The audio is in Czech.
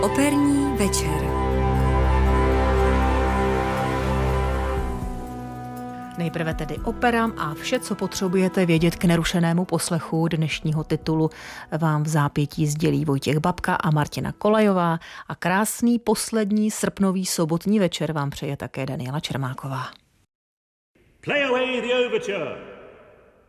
Operní večer. Nejprve tedy opera a vše, co potřebujete vědět k nerušenému poslechu dnešního titulu, vám v zápětí sdělí Vojtěch Babka a Martina Kolajová a krásný poslední srpnový sobotní večer vám přeje také Daniela Čermáková. Play away the overture.